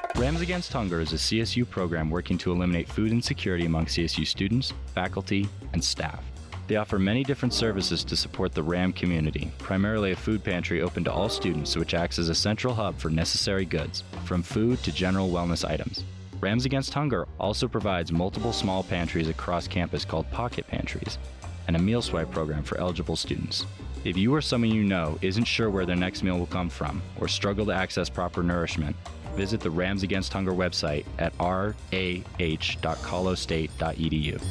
Rams Against Hunger is a CSU program working to eliminate food insecurity among CSU students, faculty, and staff. They offer many different services to support the RAM community, primarily a food pantry open to all students which acts as a central hub for necessary goods, from food to general wellness items. Rams Against Hunger also provides multiple small pantries across campus called pocket pantries, and a meal swipe program for eligible students. If you or someone you know isn't sure where their next meal will come from or struggle to access proper nourishment, visit the Rams Against Hunger website at rah.colostate.edu.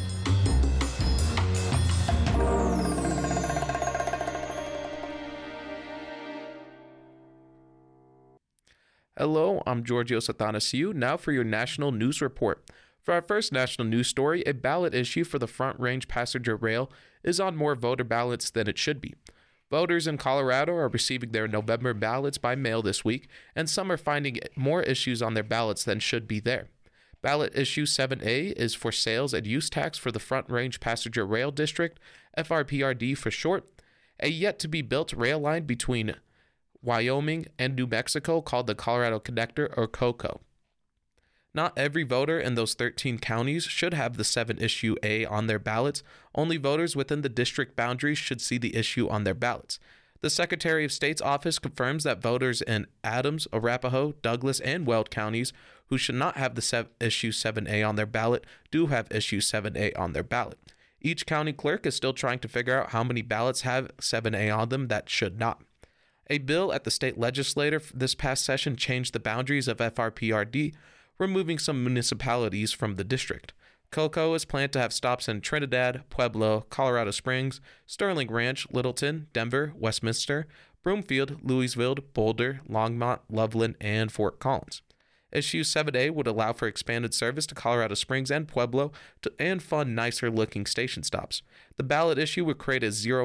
Hello, I'm Georgios Athanasiou, now for your national news report. For our first national news story, a ballot issue for the Front Range Passenger Rail is on more voter ballots than it should be. Voters in Colorado are receiving their November ballots by mail this week, and some are finding more issues on their ballots than should be there. Ballot issue 7A is for sales and use tax for the Front Range Passenger Rail District, FRPRD for short, a yet-to-be-built rail line between Wyoming and New Mexico called the Colorado Connector, or COCO. Not every voter in those 13 counties should have the 7 issue A on their ballots. Only voters within the district boundaries should see the issue on their ballots. The Secretary of State's office confirms that voters in Adams, Arapahoe, Douglas, and Weld counties who should not have the issue 7A on their ballot do have issue 7A on their ballot. Each county clerk is still trying to figure out how many ballots have 7A on them that should not. A bill at the state legislature this past session changed the boundaries of FRPRD, removing some municipalities from the district. COCO is planned to have stops in Trinidad, Pueblo, Colorado Springs, Sterling Ranch, Littleton, Denver, Westminster, Broomfield, Louisville, Boulder, Longmont, Loveland, and Fort Collins. Issue 7A would allow for expanded service to Colorado Springs and Pueblo and fund nicer-looking station stops. The ballot issue would create a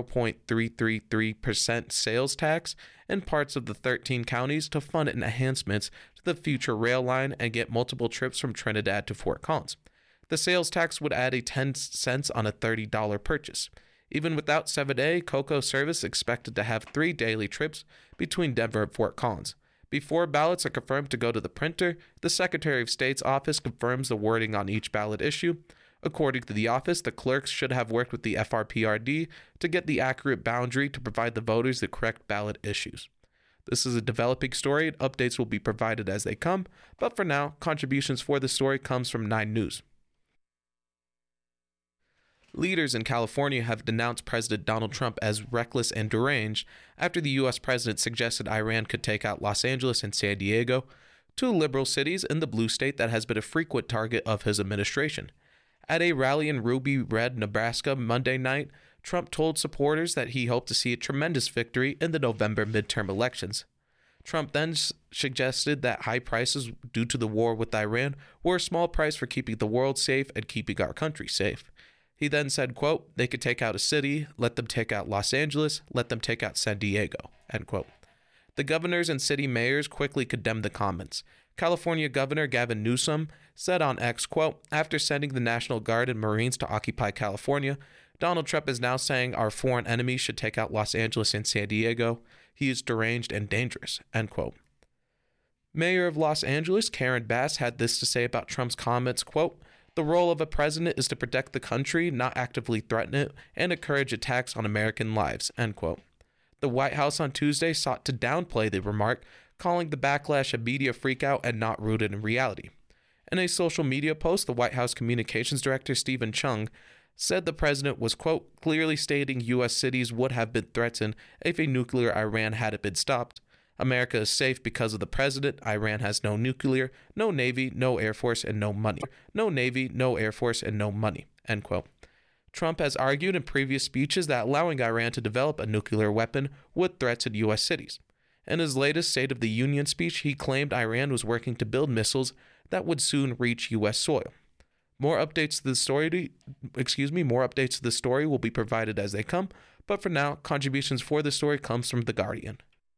0.333% sales tax in parts of the 13 counties to fund enhancements to the future rail line and get multiple trips from Trinidad to Fort Collins. The sales tax would add a 10 cents on a $30 purchase. Even without 7A, COCO service expected to have 3 daily trips between Denver and Fort Collins. Before ballots are confirmed to go to the printer, the Secretary of State's office confirms the wording on each ballot issue. According to the office, the clerks should have worked with the FRPRD to get the accurate boundary to provide the voters the correct ballot issues. This is a developing story, and updates will be provided as they come, but for now, contributions for the story comes from 9 News. Leaders in California have denounced President Donald Trump as reckless and deranged after the U.S. president suggested Iran could take out Los Angeles and San Diego, 2 liberal cities in the blue state that has been a frequent target of his administration. At a rally in Ruby Red, Nebraska, Monday night, Trump told supporters that he hoped to see a tremendous victory in the November midterm elections. Trump then suggested that high prices due to the war with Iran were a small price for keeping the world safe and keeping our country safe. He then said, quote, "They could take out a city, let them take out Los Angeles, let them take out San Diego," end quote. The governors and city mayors quickly condemned the comments. California Governor Gavin Newsom said on X, quote, "After sending the National Guard and Marines to occupy California, Donald Trump is now saying our foreign enemies should take out Los Angeles and San Diego. He is deranged and dangerous," end quote. Mayor of Los Angeles, Karen Bass, had this to say about Trump's comments, quote, "The role of a president is to protect the country, not actively threaten it, and encourage attacks on American lives," end quote. The White House on Tuesday sought to downplay the remark, calling the backlash a media freakout and not rooted in reality. In a social media post, the White House Communications Director Stephen Chung said the president was, quote, "clearly stating U.S. cities would have been threatened if a nuclear Iran hadn't been stopped. America is safe because of the president. Iran has no nuclear, no Navy, no Air Force, and no money. No Navy, no Air Force, and no money," end quote. Trump has argued in previous speeches that allowing Iran to develop a nuclear weapon would threaten U.S. cities. In his latest State of the Union speech, he claimed Iran was working to build missiles that would soon reach U.S. soil. More updates to the story will be provided as they come, but for now, contributions for the story comes from The Guardian.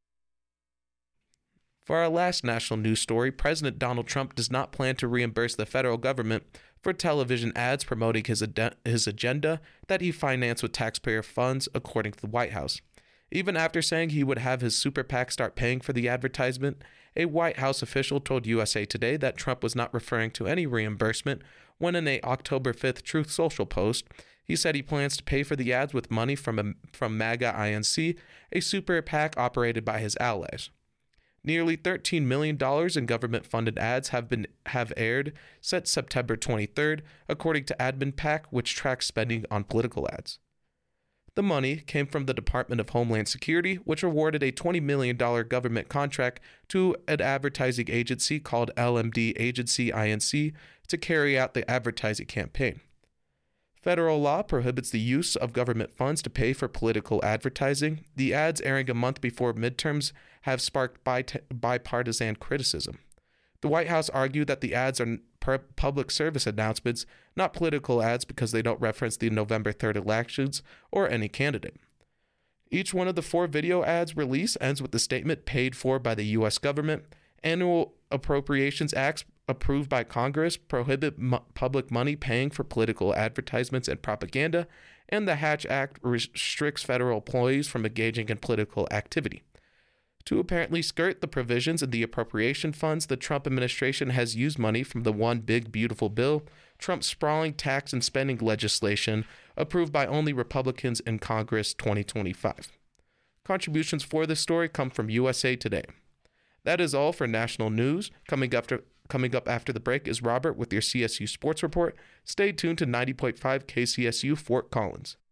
For our last national news story, President Donald Trump does not plan to reimburse the federal government for television ads promoting his agenda that he financed with taxpayer funds, according to the White House. Even after saying he would have his super PAC start paying for the advertisement, a White House official told USA Today that Trump was not referring to any reimbursement when in a October 5th Truth Social post, he said he plans to pay for the ads with money from MAGA INC, a super PAC operated by his allies. Nearly $13 million in government-funded ads have aired since September 23rd, according to AdminPAC, which tracks spending on political ads. The money came from the Department of Homeland Security, which awarded a $20 million government contract to an advertising agency called LMD Agency Inc. to carry out the advertising campaign. Federal law prohibits the use of government funds to pay for political advertising. The ads airing a month before midterms have sparked bipartisan criticism. The White House argued that the ads are public service announcements, not political ads, because they don't reference the November 3rd elections or any candidate. Each one of the 4 video ads released ends with the statement paid for by the U.S. government. Annual Appropriations Acts approved by Congress prohibit public money paying for political advertisements and propaganda, and the Hatch Act restricts federal employees from engaging in political activity. To apparently skirt the provisions in the appropriation funds, the Trump administration has used money from the One Big Beautiful Bill, Trump's sprawling tax and spending legislation approved by only Republicans in Congress 2025. Contributions for this story come from USA Today. That is all for national news. Coming up after the break is Robert with your CSU Sports Report. Stay tuned to 90.5 KCSU Fort Collins.